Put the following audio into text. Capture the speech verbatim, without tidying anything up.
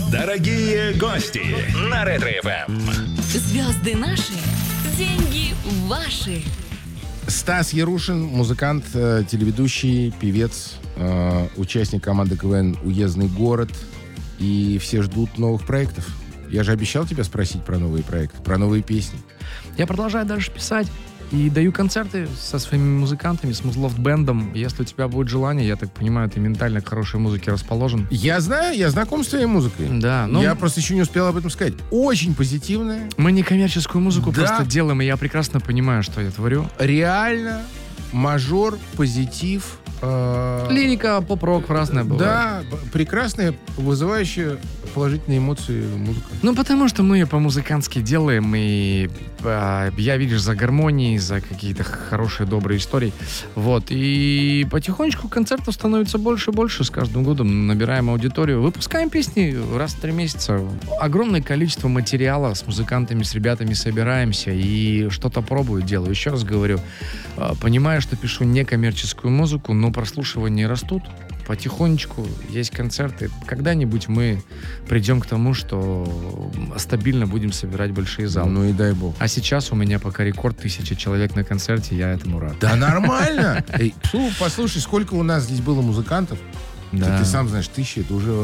Дорогие гости на Ретро-эф эм. Звезды наши, деньги ваши. Стас Ярушин, музыкант, э, телеведущий, певец, э, участник команды КВН «Уездный город». И все ждут новых проектов. Я же обещал тебя спросить про новые проекты, про новые песни. Я продолжаю дальше писать и даю концерты со своими музыкантами, с Музлофт-бэндом. Если у тебя будет желание, я так понимаю, ты ментально к хорошей музыке расположен. Я знаю, я знаком с твоей музыкой. Да, но Я просто еще не успел об этом сказать. Очень позитивная, мы не коммерческую музыку Да. просто делаем, и я прекрасно понимаю, что я творю. реально мажор, позитив. э, Лирика, поп-рок, разное бывает. Да, б- прекрасная, вызывающая положительные эмоции музыка. Ну, потому что мы ее по-музыкантски делаем, и а, я, видишь, за гармонией, за какие-то хорошие, добрые истории. Вот. И потихонечку концертов становится больше и больше. С каждым годом набираем аудиторию. Выпускаем песни раз в три месяца. Огромное количество материала с музыкантами, с ребятами собираемся и что-то пробую, делаю. Еще раз говорю, а, понимаю, что пишу некоммерческую музыку, но прослушивания растут. Потихонечку есть концерты. Когда-нибудь мы придем к тому, что стабильно будем собирать большие залы. Ну и дай бог. А сейчас у меня пока рекорд тысяча человек на концерте, я этому рад. Да нормально. Эй, слу- послушай, сколько у нас здесь было музыкантов. Да. Ты, ты сам знаешь, тысяча, это уже